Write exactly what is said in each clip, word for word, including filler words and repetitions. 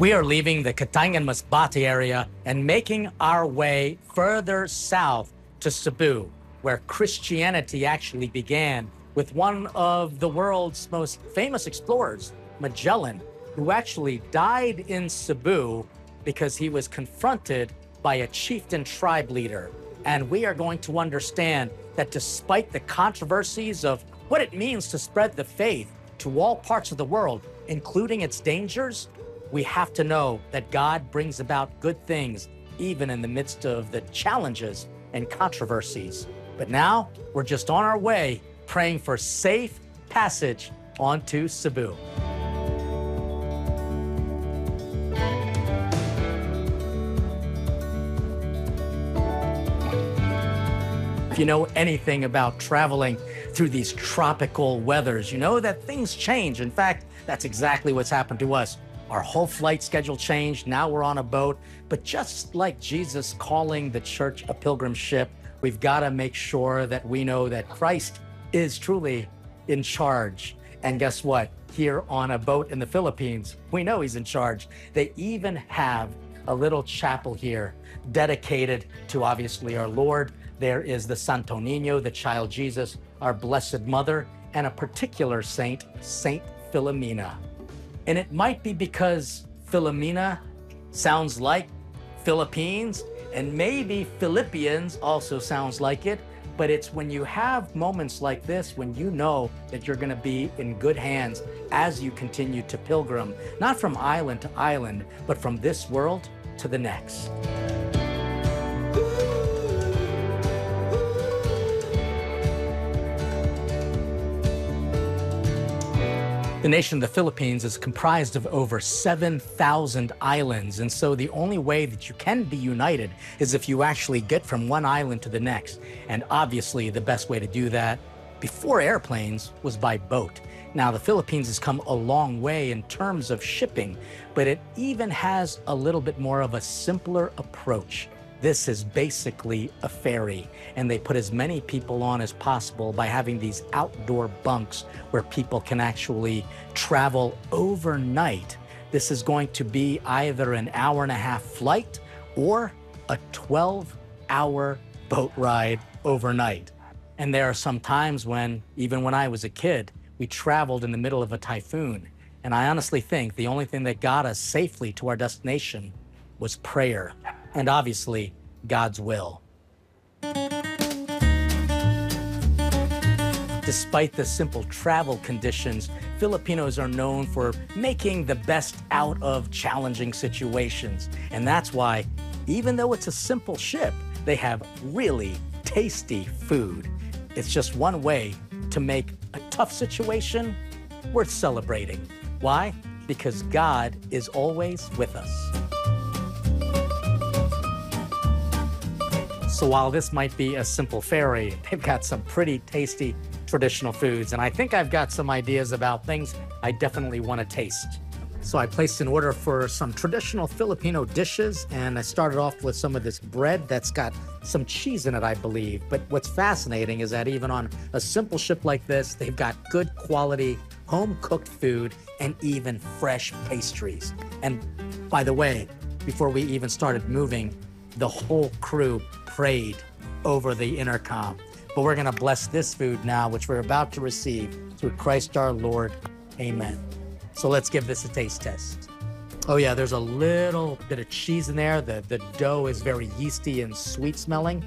We are leaving the Katangan Masbate area and making our way further south to Cebu, where Christianity actually began with one of the world's most famous explorers, Magellan, who actually died in Cebu because he was confronted by a chieftain tribe leader. And we are going to understand that despite the controversies of what it means to spread the faith to all parts of the world, including its dangers, we have to know that God brings about good things, even in the midst of the challenges and controversies. But now we're just on our way, praying for safe passage onto Cebu. If you know anything about traveling through these tropical weathers, you know that things change. In fact, that's exactly what's happened to us. Our whole flight schedule changed. Now we're on a boat. But just like Jesus calling the church a pilgrim ship, we've got to make sure that we know that Christ is truly in charge. And guess what? Here on a boat in the Philippines, we know he's in charge. They even have a little chapel here dedicated to, obviously, our Lord. There is the Santo Niño, the child Jesus, our Blessed Mother, and a particular saint, Saint Philomena. And it might be because Philomena sounds like Philippines, and maybe Philippians also sounds like it, but it's when you have moments like this, when you know that you're gonna be in good hands as you continue to pilgrim, not from island to island, but from this world to the next. The nation of the Philippines is comprised of over seven thousand islands, and so the only way that you can be united is if you actually get from one island to the next. And obviously, the best way to do that before airplanes was by boat. Now, the Philippines has come a long way in terms of shipping, but it even has a little bit more of a simpler approach. This is basically a ferry, and they put as many people on as possible by having these outdoor bunks where people can actually travel overnight. This is going to be either an hour and a half flight or a twelve hour boat ride overnight. And there are some times when, even when I was a kid, we traveled in the middle of a typhoon. And I honestly think the only thing that got us safely to our destination was prayer. And obviously, God's will. Despite the simple travel conditions, Filipinos are known for making the best out of challenging situations. And that's why, even though it's a simple ship, they have really tasty food. It's just one way to make a tough situation worth celebrating. Why? Because God is always with us. So while this might be a simple ferry, they've got some pretty tasty traditional foods. And I think I've got some ideas about things I definitely want to taste. So I placed an order for some traditional Filipino dishes, and I started off with some of this bread that's got some cheese in it, I believe. But what's fascinating is that even on a simple ship like this, they've got good quality home-cooked food and even fresh pastries. And by the way, before we even started moving, the whole crew prayed over the intercom. But we're gonna bless this food now, which we're about to receive through Christ our Lord. Amen. So let's give this a taste test. Oh yeah, there's a little bit of cheese in there. The, the dough is very yeasty and sweet smelling.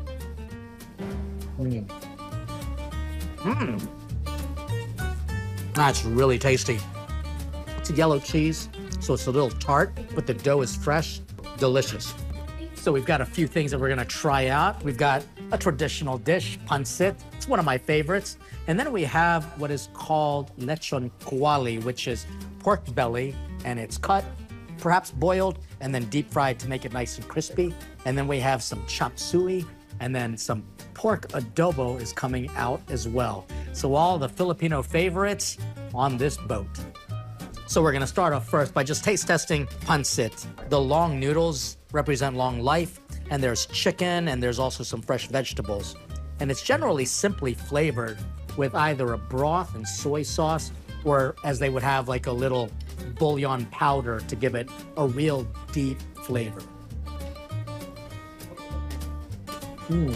Mmm. Mmm. That's really tasty. It's a yellow cheese, so it's a little tart, but the dough is fresh, delicious. So we've got a few things that we're gonna try out. We've got a traditional dish, pancit. It's one of my favorites. And then we have what is called lechon kawali, which is pork belly, and it's cut, perhaps boiled, and then deep fried to make it nice and crispy. And then we have some chop suey, and then some pork adobo is coming out as well. So all the Filipino favorites on this boat. So we're gonna start off first by just taste testing pancit. The long noodles represent long life, and there's chicken, and there's also some fresh vegetables. And it's generally simply flavored with either a broth and soy sauce, or as they would have like a little bouillon powder to give it a real deep flavor. Mmm.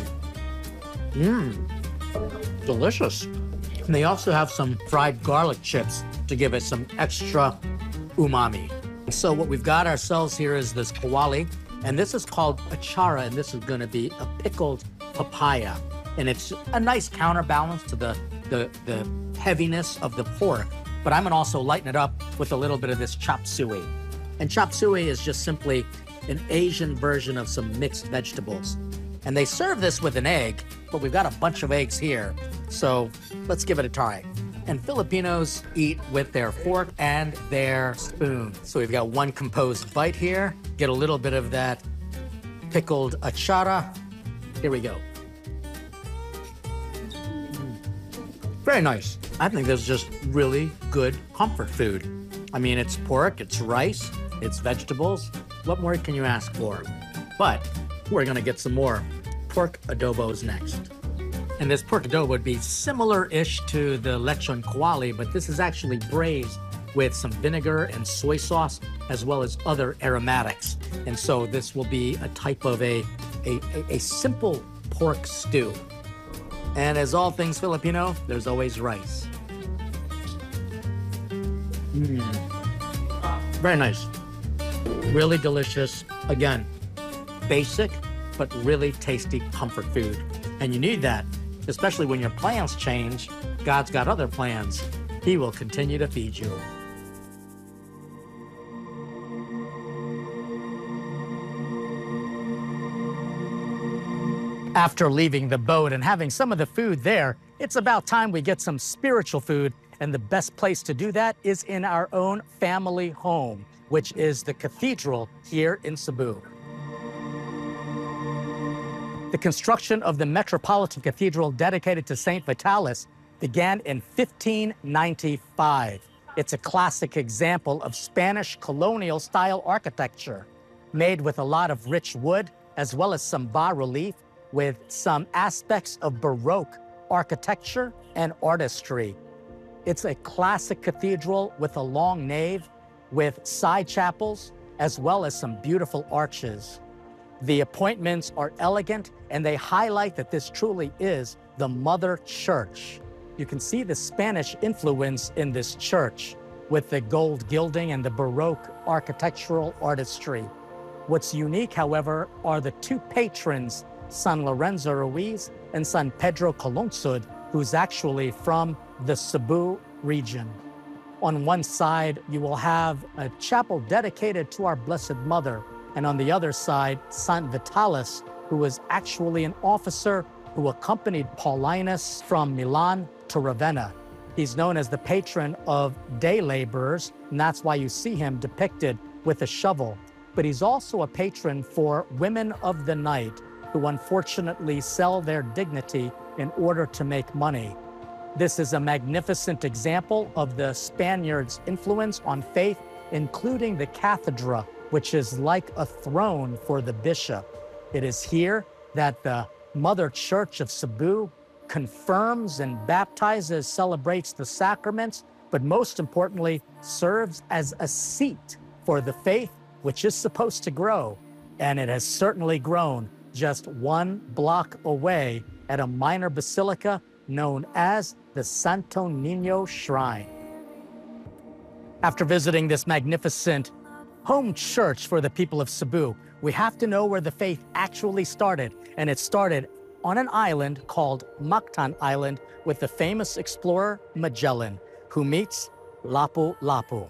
Mmm. Delicious. And they also have some fried garlic chips to give it some extra umami. So what we've got ourselves here is this kawali, and this is called achara, and this is gonna be a pickled papaya. And it's a nice counterbalance to the, the, the heaviness of the pork, but I'm gonna also lighten it up with a little bit of this chop suey. And chop suey is just simply an Asian version of some mixed vegetables. And they serve this with an egg, but we've got a bunch of eggs here, so let's give it a try. And Filipinos eat with their fork and their spoon. So we've got one composed bite here. Get a little bit of that pickled achara. Here we go. Mm. Very nice. I think this is just really good comfort food. I mean, it's pork, it's rice, it's vegetables. What more can you ask for? But we're gonna get some more pork adobos next. And this pork adobo would be similar-ish to the lechon kawali, but this is actually braised with some vinegar and soy sauce, as well as other aromatics. And so this will be a type of a, a, a, a simple pork stew. And as all things Filipino, there's always rice. Mm. Very nice. Really delicious. Again, basic, but really tasty comfort food. And you need that, especially when your plans change. God's got other plans. He will continue to feed you. After leaving the boat and having some of the food there, it's about time we get some spiritual food, and the best place to do that is in our own family home, which is the cathedral here in Cebu. The construction of the Metropolitan Cathedral dedicated to Saint Vitalis began in fifteen ninety-five. It's a classic example of Spanish colonial-style architecture, made with a lot of rich wood, as well as some bas-relief, with some aspects of Baroque architecture and artistry. It's a classic cathedral with a long nave, with side chapels, as well as some beautiful arches. The appointments are elegant, and they highlight that this truly is the Mother Church. You can see the Spanish influence in this church with the gold gilding and the Baroque architectural artistry. What's unique, however, are the two patrons, San Lorenzo Ruiz and San Pedro Calungsod, who's actually from the Cebu region. On one side, you will have a chapel dedicated to our Blessed Mother, and on the other side, Saint Vitalis, who was actually an officer who accompanied Paulinus from Milan to Ravenna. He's known as the patron of day laborers, and that's why you see him depicted with a shovel. But he's also a patron for women of the night, who unfortunately sell their dignity in order to make money. This is a magnificent example of the Spaniards' influence on faith, including the cathedra, which is like a throne for the bishop. It is here that the Mother Church of Cebu confirms and baptizes, celebrates the sacraments, but most importantly, serves as a seat for the faith, which is supposed to grow. And it has certainly grown just one block away at a minor basilica known as the Santo Niño Shrine. After visiting this magnificent home church for the people of Cebu, we have to know where the faith actually started, and it started on an island called Mactan Island with the famous explorer Magellan, who meets Lapu-Lapu.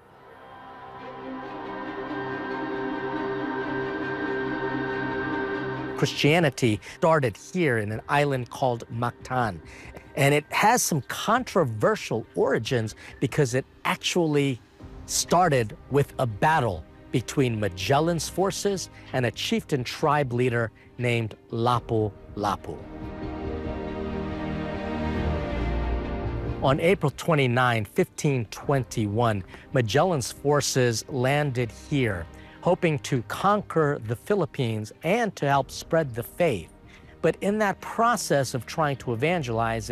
Christianity started here in an island called Mactan, and it has some controversial origins because it actually started with a battle between Magellan's forces and a chieftain tribe leader named Lapu-Lapu. On April twenty-ninth, fifteen twenty-one, Magellan's forces landed here, hoping to conquer the Philippines and to help spread the faith. But in that process of trying to evangelize it,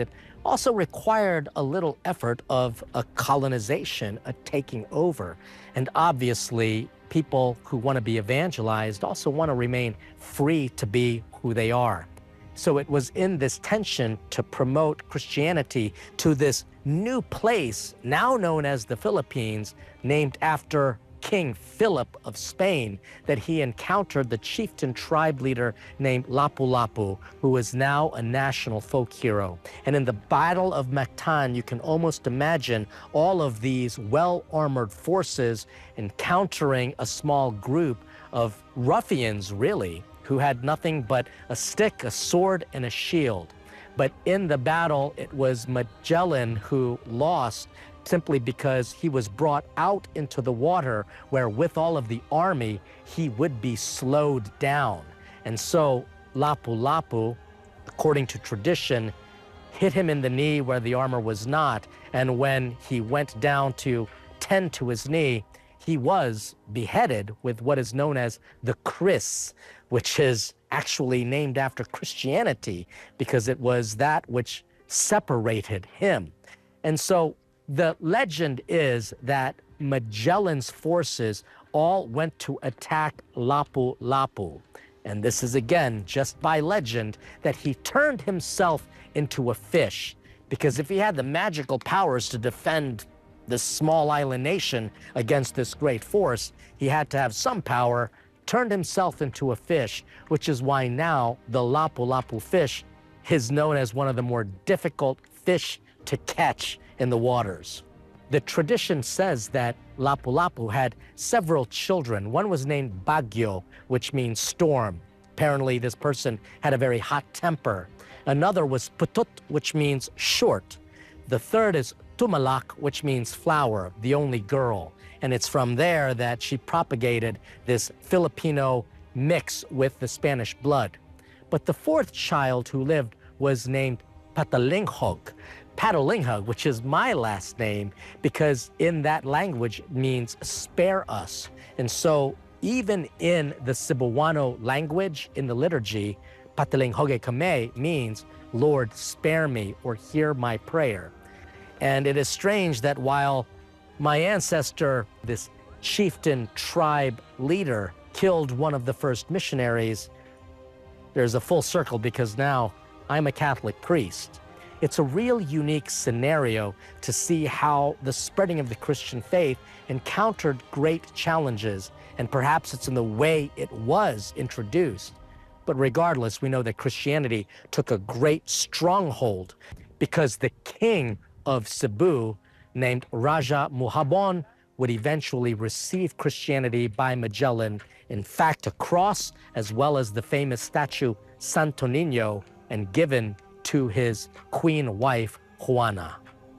also required a little effort of a colonization, a taking over. And obviously, people who want to be evangelized also want to remain free to be who they are. So it was in this tension to promote Christianity to this new place, now known as the Philippines, named after King Philip of Spain, that he encountered the chieftain tribe leader named Lapu-Lapu, who is now a national folk hero. And in the Battle of Mactan, you can almost imagine all of these well-armored forces encountering a small group of ruffians, really, who had nothing but a stick, a sword, and a shield. But in the battle, it was Magellan who lost, simply because he was brought out into the water where, with all of the army, he would be slowed down. And so Lapu-Lapu, according to tradition, hit him in the knee where the armor was not. And when he went down to tend to his knee, he was beheaded with what is known as the kris, which is actually named after Christianity, because it was that which separated him. And so the legend is that Magellan's forces all went to attack Lapu-Lapu. And this is, again, just by legend, that he turned himself into a fish. Because if he had the magical powers to defend this small island nation against this great force, he had to have some power, turned himself into a fish, which is why now the Lapu-Lapu fish is known as one of the more difficult fish to catch in the waters. The tradition says that Lapu-Lapu had several children. One was named Baguio, which means storm. Apparently, this person had a very hot temper. Another was Putut, which means short. The third is Tumalak, which means flower, the only girl. And it's from there that she propagated this Filipino mix with the Spanish blood. But the fourth child who lived was named Patalinghog. Patalinghog, which is my last name, because in that language it means spare us. And so even in the Cebuano language, in the liturgy, Patalinghog kame means, Lord, spare me, or hear my prayer. And it is strange that while my ancestor, this chieftain tribe leader, killed one of the first missionaries, there's a full circle, because now I'm a Catholic priest. It's a real unique scenario to see how the spreading of the Christian faith encountered great challenges, and perhaps it's in the way it was introduced. But regardless, we know that Christianity took a great stronghold, because the king of Cebu, named Raja Muhabon, would eventually receive Christianity by Magellan. In fact, a cross, as well as the famous statue Santo Niño, and given to his queen wife, Juana.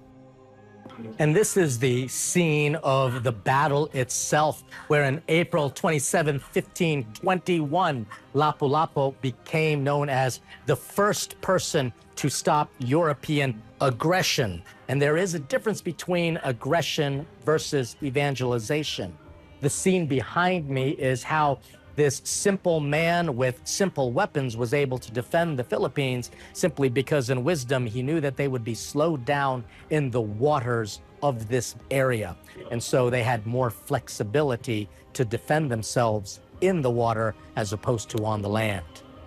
And this is the scene of the battle itself, where on April twenty-seventh, fifteen twenty-one, Lapu-Lapu became known as the first person to stop European aggression. And there is a difference between aggression versus evangelization. The scene behind me is how this simple man with simple weapons was able to defend the Philippines, simply because in wisdom he knew that they would be slowed down in the waters of this area. And so they had more flexibility to defend themselves in the water as opposed to on the land.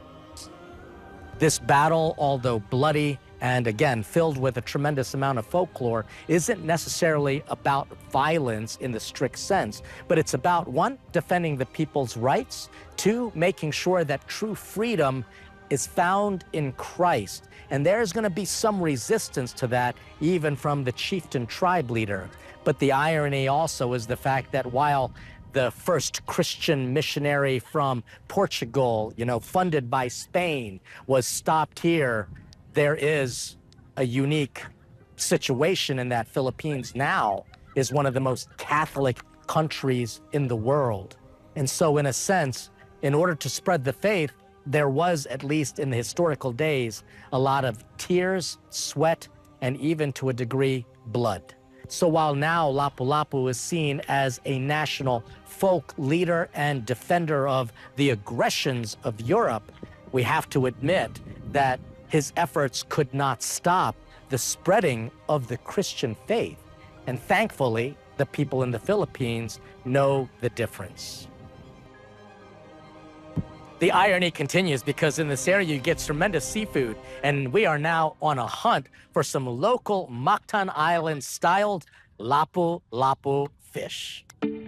This battle, although bloody and again filled with a tremendous amount of folklore, isn't necessarily about violence in the strict sense, but it's about, one, defending the people's rights, two, making sure that true freedom is found in Christ. And there's going to be some resistance to that, even from the chieftain tribe leader. But the irony also is the fact that while the first Christian missionary from Portugal, you know, funded by Spain, was stopped here, there is a unique situation in that Philippines now is one of the most Catholic countries in the world. And so in a sense, in order to spread the faith, there was, at least in the historical days, a lot of tears, sweat, and even to a degree, blood. So while now Lapu-Lapu is seen as a national folk leader and defender of the aggressions of Europe, we have to admit that his efforts could not stop the spreading of the Christian faith. And thankfully, the people in the Philippines know the difference. The irony continues because in this area you get tremendous seafood, and we are now on a hunt for some local Mactan Island styled lapu-lapu fish.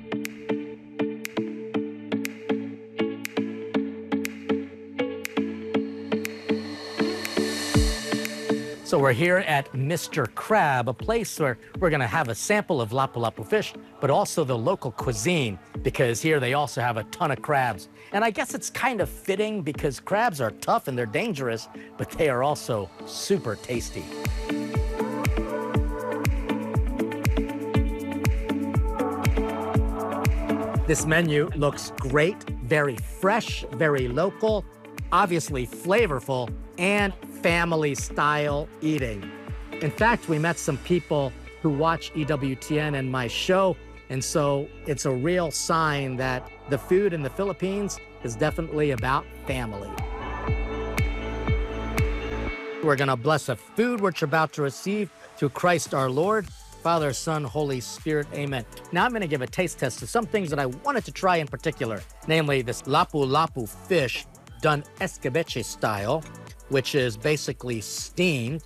So we're here at Mister Crab, a place where we're gonna have a sample of lapu-lapu fish, but also the local cuisine, because here they also have a ton of crabs. And I guess it's kind of fitting because crabs are tough and they're dangerous, but they are also super tasty. This menu looks great, very fresh, very local, obviously flavorful, and family-style eating. In fact, we met some people who watch E W T N and my show, and so it's a real sign that the food in the Philippines is definitely about family. We're gonna bless the food which you're about to receive through Christ our Lord, Father, Son, Holy Spirit, amen. Now I'm gonna give a taste test to some things that I wanted to try in particular, namely this lapu-lapu fish done escabeche style, which is basically steamed.